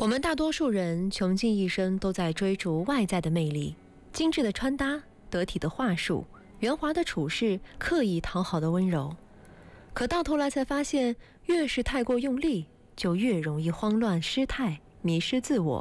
我们大多数人穷尽一生都在追逐外在的魅力，精致的穿搭、得体的话术、圆滑的处事、刻意讨好的温柔。可到头来才发现，越是太过用力，就越容易慌乱失态、迷失自我，